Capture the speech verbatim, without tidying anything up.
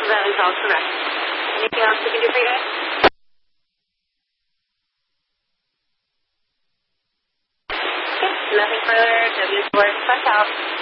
That is all correct. Anything else we can do for you guys? Okay, nothing further. W four, press out.